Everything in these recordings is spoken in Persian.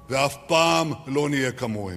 ואף פעם לא נהיה כמוהם.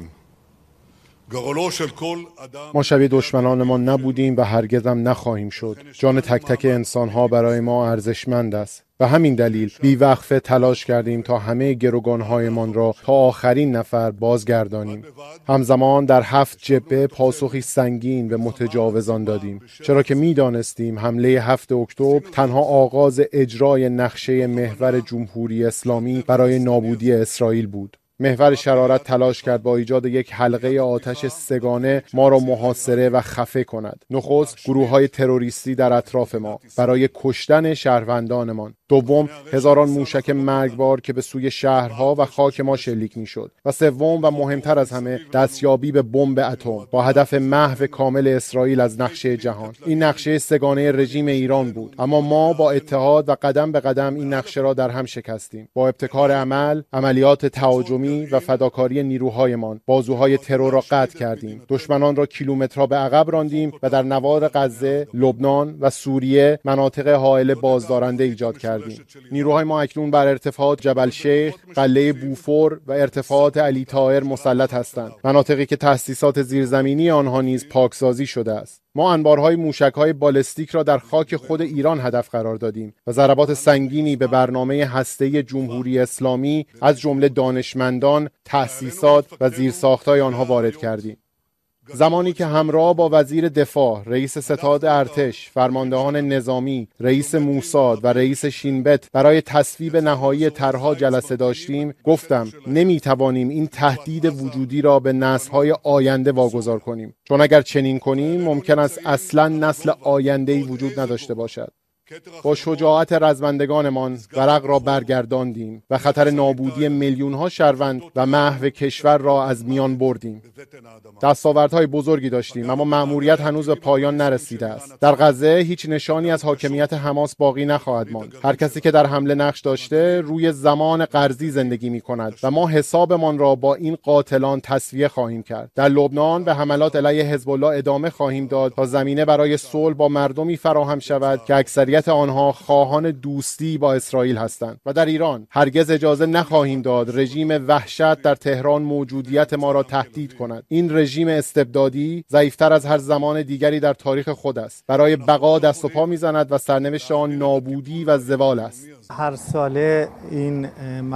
גורלו של כל אדם ما شبیه دشمنانمان نبودیم و هرگز هم نخواهیم شد. جان تک تک انسان‌ها برای ما ارزشمند است. و همین دلیل بی‌وقفه تلاش کردیم تا همه گروگان‌هایمان را تا آخرین نفر بازگردانیم. همزمان در 7 جبهه پاسخی سنگین به متجاوزان دادیم، چرا که می‌دانستیم حمله 7 اکتبر تنها آغاز اجرای نقشه محور جمهوری اسلامی برای نابودی اسرائیل بود. محور شرارت تلاش کرد با ایجاد یک حلقه آتش سگانه ما را محاصره و خفه کند. نخست گروه‌های تروریستی در اطراف ما برای کشتن شهروندانمان. دوم هزاران موشک مرگبار که به سوی شهرها و خاک ما شلیک می‌شد. و سوم و مهمتر از همه دستیابی به بمب اتم با هدف محو کامل اسرائیل از نقشه جهان. این نقشه سگانه رژیم ایران بود، اما ما با اتحاد و قدم به قدم این نقشه را در هم شکستیم. با ابتکار عمل، عملیات تهاجمی و فداکاری نیروهایمان بازوهای ترور را قطع کردیم. دشمنان را کیلومترها به عقب راندیم و در نوار غزه، لبنان و سوریه مناطق حائل بازدارنده ایجاد کردیم. نیروهای ما اکنون بر ارتفاعات جبل شیخ، قلعه بوفور و ارتفاعات علی طاهر مسلط هستند، مناطقی که تأسیسات زیرزمینی آنها نیز پاکسازی شده است. ما انبارهای موشک‌های بالستیک را در خاک خود ایران هدف قرار دادیم و ضربات سنگینی به برنامه هسته‌ای جمهوری اسلامی از جمله دانشمندان، تأسیسات و زیرساخت‌های آنها وارد کردیم. زمانی که همراه با وزیر دفاع، رئیس ستاد ارتش، فرماندهان نظامی، رئیس موساد و رئیس شینبت برای تصویب نهایی طرح‌ها جلسه داشتیم، گفتم نمی‌توانیم این تهدید وجودی را به نسل‌های آینده واگذار کنیم، چون اگر چنین کنیم ممکن است اصلاً نسل آینده‌ای وجود نداشته باشد. با شجاعت رزمندگانمان ورق را برگرداندیم و خطر نابودی میلیون‌ها شهروند و محو کشور را از میان بردیم. دستاوردهای بزرگی داشتیم، اما مأموریت هنوز به پایان نرسیده است. در غزه هیچ نشانی از حاکمیت حماس باقی نخواهد ماند. هر کسی که در حمله نقش داشته روی زمان قرضی زندگی می‌کند و ما حسابمان را با این قاتلان تسویه خواهیم کرد. در لبنان به حملات علیه حزب الله ادامه خواهیم داد تا زمینه برای صلح با مردمی فراهم شود که اکثریت آنها خواهان دوستی با اسرائیل هستند. و در ایران هرگز اجازه نخواهیم داد رژیم وحشت در تهران موجودیت ما را تهدید کند. این رژیم استبدادی ضعیفتر از هر زمان دیگری در تاریخ خود است. برای بقا دست و پا میزند و سرنوشت آن نابودی و زوال است. هر ساله این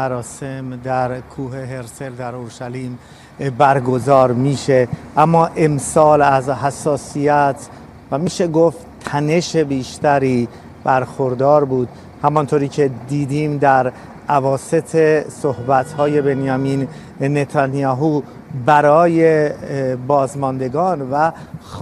مراسم در کوه هرسل در اورشلیم برگزار میشه، اما امسال از حساسیت و میشه گفت تنش بیشتری برخوردار بود. همانطوری که دیدیم در اواسط صحبت‌های بنیامین نتانیاهو برای بازماندگان و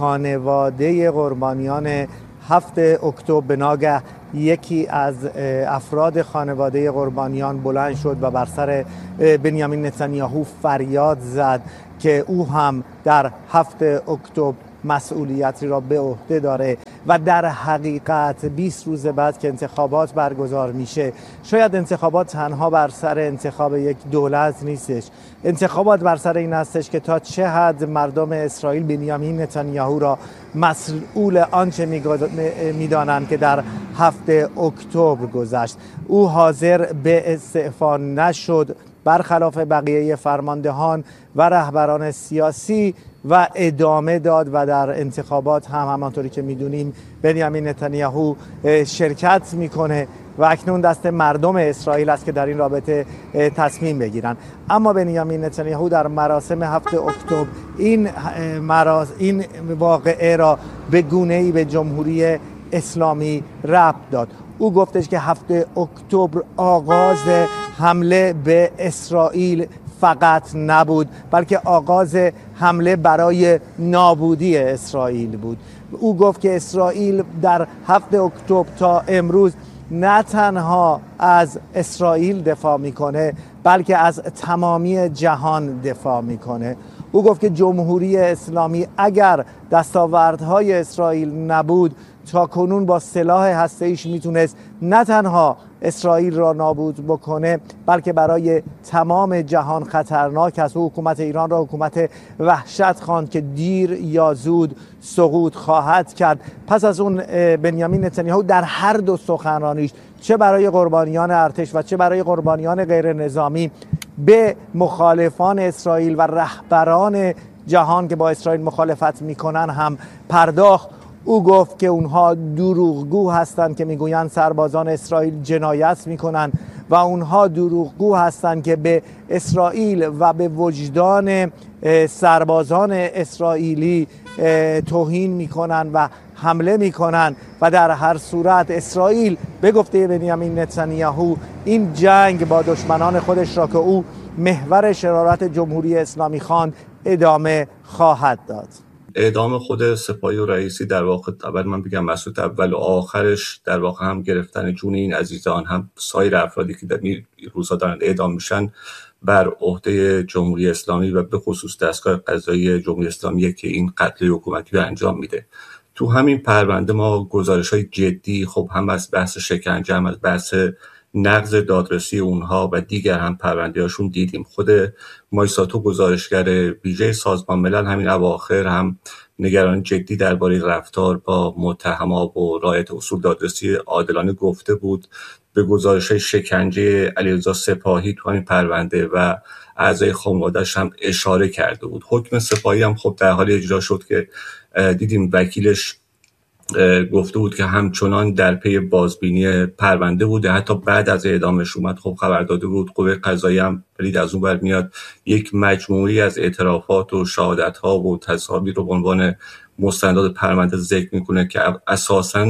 خانواده قربانیان 7 اکتبر به ناگه یکی از افراد خانواده قربانیان بلند شد و بر سر بنیامین نتانیاهو فریاد زد که او هم در 7 اکتبر مسئولیتی را به عهده داره و در حقیقت 20 روز بعد که انتخابات برگزار میشه، شاید انتخابات تنها بر سر انتخاب یک دولت نیستش. انتخابات بر سر این هستش که تا چه حد مردم اسرائیل بنیامین نتانیاهو را مسئول آنچه میدانند که در 7 اکتبر گذشت. او حاضر به استعفا نشد، برخلاف بقیه فرماندهان و رهبران سیاسی، و ادامه داد و در انتخابات هم همانطوری که میدونیم بنیامین نتانیاهو شرکت میکنه و اکنون دست مردم اسرائیل است که در این رابطه تصمیم بگیرن. اما بنیامین نتانیاهو در مراسم 7 اکتبر این واقعه را به گونه‌ای به جمهوری اسلامی ربط داد. او گفتش که 7 اکتبر آغاز حمله به اسرائیل فقط نبود، بلکه آغاز حمله برای نابودی اسرائیل بود. او گفت که اسرائیل در 7 اکتبر تا امروز نه تنها از اسرائیل دفاع میکنه، بلکه از تمامی جهان دفاع میکنه. او گفت که جمهوری اسلامی اگر دستاوردهای اسرائیل نبود، تا کنون با سلاح هسته‌ایش میتونست نه تنها اسرائیل را نابود بکنه، بلکه برای تمام جهان خطرناک است. و حکومت ایران را حکومت وحشت خواند که دیر یا زود سقوط خواهد کرد. پس از اون بنیامین نتانیاهو در هر دو سخنرانیش، چه برای قربانیان ارتش و چه برای قربانیان غیر نظامی، به مخالفان اسرائیل و رهبران جهان که با اسرائیل مخالفت میکنن هم پرداخت. او گفت که اونها دروغگو هستند که میگویند سربازان اسرائیل جنایت میکنن و اونها دروغگو هستند که به اسرائیل و به وجدان سربازان اسرائیلی توهین میکنن و حمله میکنن و در هر صورت اسرائیل به گفته بنیامین نتانیاهو این جنگ با دشمنان خودش را که او محور شرارت جمهوری اسلامی خواند ادامه خواهد داد. اعدام خود سپاهی و رئیسی در واقع اول من بگم مسعود اول و آخرش در واقع هم گرفتن جون این عزیزان هم سایر افرادی که در روزها دارن اعدام میشن بر عهده جمهوری اسلامی و به خصوص دستگاه قضایی جمهوری اسلامی که این قتل حکومتی رو انجام میده. تو همین پرونده ما گزارش‌های جدی خب هم از بحث شکنجه هم از بحث نقض دادرسی اونها و دیگر هم پرونده‌هاشون دیدیم. خود مایساتو گزارشگر ویژه سازمان ملل همین اواخر هم نگران جدی درباره رفتار با متهما و رعایت اصول دادرسی عادلانه گفته بود. به گزارش‌های شکنجه علیرضا سپاهی تو همین پرونده و اعضای خانواده‌اش هم اشاره کرده بود. حکم سپاهی هم خب در حال اجرا شد که دیدیم وکیلش گفته بود که همچنان در پی بازبینی پرونده بوده، حتی بعد از اعدامش اومد خب خبر داده بود. قوه قضاییه هم برید از اون بر میاد یک مجموعی از اعترافات و شهادت‌ها و تصاویر رو به عنوان مستندات پرونده ذکر میکنه که اساساً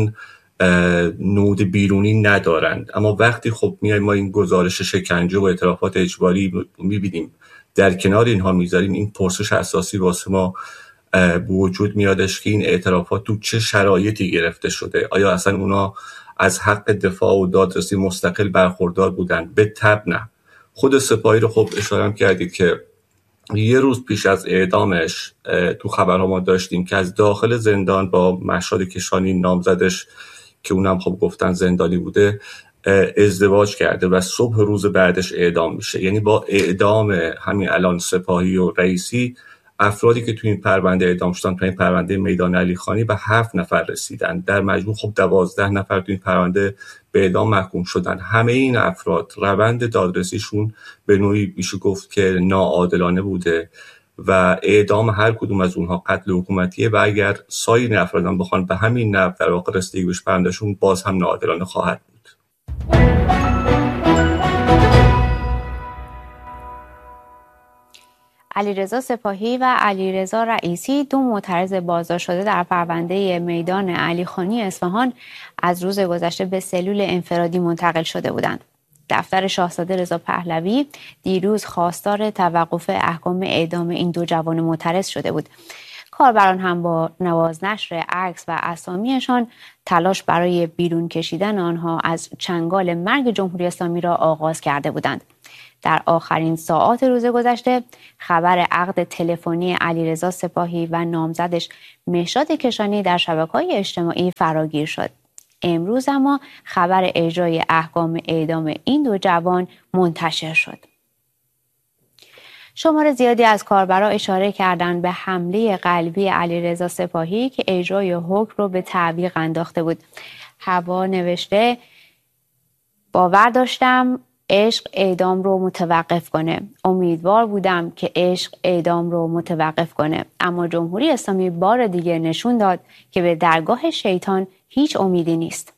نود بیرونی ندارند. اما وقتی خب میایم ما این گزارش شکنجه و اعترافات اجباری میبینیم در کنار اینها میذاریم، این پرسش اساسی واسه ما به وجود میادش که این اعترافات تو چه شرایطی گرفته شده؟ آیا اصلا اونا از حق دفاع و دادرسی مستقل برخوردار بودن؟ به طبع نه. خود سپاهی رو خب اشاره هم کردید که یه روز پیش از اعدامش تو خبرها ما داشتیم که از داخل زندان با مهشاد کشانی نامزدش که اونم خب گفتن زندانی بوده ازدواج کرده و صبح روز بعدش اعدام میشه. یعنی با اعدام همین الان سپاهی و رئیسی افرادی که تو این پرونده اعدام شدن تو این پرونده میدان علی خانی به 7 نفر رسیدن. در مجموع خب 12 نفر تو این پرونده به اعدام محکوم شدن. همه این افراد روند دادرسیشون به نوعی میشه گفت که ناعادلانه بوده و اعدام هر کدوم از اونها قتل حکومتیه و اگر سایر افرادان بخوان به همین نحو در واقع رسیدگی بهش پروندهشون باز هم ناعادلانه خواهد بود. علیرضا سپاهی و علیرضا رئیسی دو معترض بازداشت شده در پرونده میدان علی خانی اصفهان از روز گذشته به سلول انفرادی منتقل شده بودند. دفتر شاهزاده رضا پهلوی دیروز خواستار توقف احکام اعدام این دو جوان معترض شده بود. کاربران هم با نوازنشر عکس و اسامیشان تلاش برای بیرون کشیدن آنها از چنگال مرگ جمهوری اسلامی را آغاز کرده بودند. در آخرین ساعات روز گذشته خبر عقد تلفنی علیرضا سپاهی و نامزدش مهشاد کشانی در شبکه‌های اجتماعی فراگیر شد. امروز اما خبر اجرای احکام اعدام این دو جوان منتشر شد. شمار زیادی از کاربرا اشاره کردند به حمله قلبی علیرضا سپاهی که اجرای حکم رو به تعویق انداخته بود. هوا نوشته باور داشتم عشق اعدام رو متوقف کنه. امیدوار بودم که عشق اعدام رو متوقف کنه. اما جمهوری اسلامی بار دیگه نشون داد که به درگاه شیطان هیچ امیدی نیست.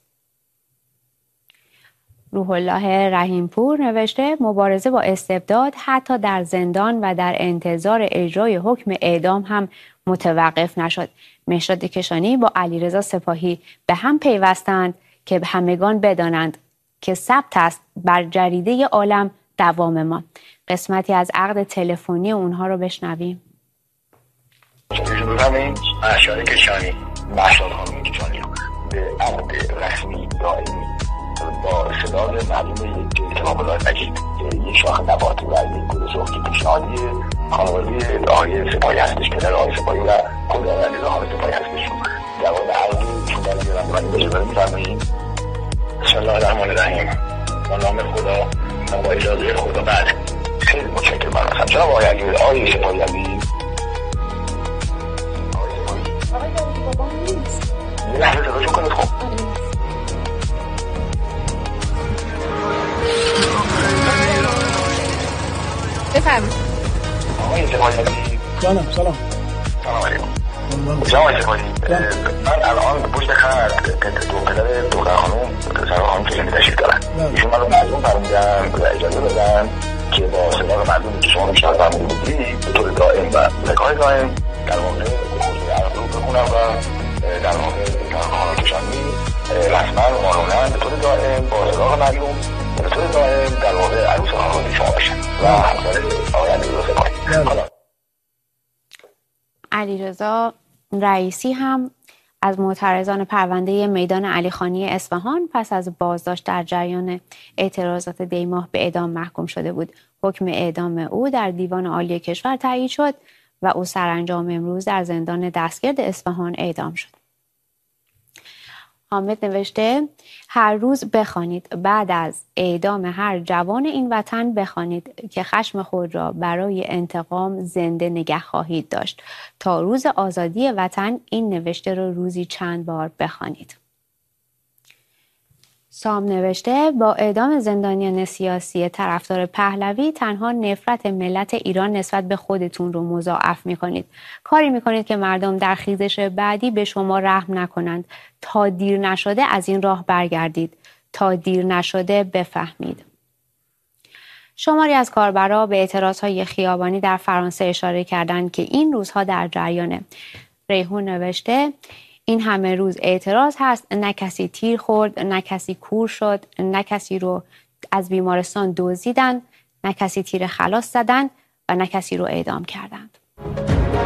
روح الله رحیمپور نوشته مبارزه با استبداد حتی در زندان و در انتظار اجرای حکم اعدام هم متوقف نشد. مهشاد کشانی با علیرضا سپاهی به هم پیوستند که همگان بدانند که ثبت است بر جریده عالم دوام ما. قسمتی از عقد تلفنی اونها رو بشنویم. همین مهشاد کشانی به عقد رسمی دائمی با استدلال معلوم یک اعتماد الوجه یک شاخ نباتی و یک گل سرخی پیشنهادی خانواده آقای سپاهی هستش، پدر آقای سپاهی و خود علیرضا آقای سپاهی هستش. در واقع عقدی چون در بیارم و اجازه می‌فرمایید. بسم الله الرحمن الرحیم. با نام خدا و با اجازه خدا. بعد خیلی متشکرم. من جناب آقای علی آقای سپاهی علی لحظه توجه کنید. خب جانم. آقای سپاهی. جانم سلام. سلام علیکم. جناب سپاهی، من الان پشت خط پدر دختر خانم سرور خانم تو زنده تشریف دارن. ایشون من رو مردم فرمودن و اجازه بدن که با صداق مردم که شما بیشتر فرموده بودی به طور دائم و لکای دائم در واقع خصوص عرب رو بخونم و در واقع خانه کشانی رسما قانونا به طور دائم با صداق مردم به طور دائم در واقع عروس خانواده شما بشن و همسر آقای علیرضا سپاهی. علیرضا رئیسی هم از معترضان پرونده میدان علیخانی اصفهان پس از بازداشت در جریان اعتراضات دیماه به اعدام محکوم شده بود. حکم اعدام او در دیوان عالی کشور تایید شد و او سرانجام امروز در زندان دستگرد اصفهان اعدام شد. حامد نوشته هر روز بخوانید، بعد از اعدام هر جوان این وطن بخوانید که خشم خود را برای انتقام زنده نگه خواهید داشت. تا روز آزادی وطن این نوشته را روزی چند بار بخوانید. سام نوشته با اعدام زندانیان سیاسی طرفدار پهلوی تنها نفرت ملت ایران نسبت به خودتون رو مضاعف میکنید. کاری میکنید که مردم در خیزش بعدی به شما رحم نکنند. تا دیر نشده از این راه برگردید. تا دیر نشده بفهمید. شماری از کاربرا به اعتراضهای خیابانی در فرانسه اشاره کردند که این روزها در جریانه. ریحون نوشته این همه روز اعتراض هست، نه کسی تیر خورد، نه کسی کور شد، نه کسی رو از بیمارستان دزدیدن، نه کسی تیر خلاص زدن و نه کسی رو اعدام کردن.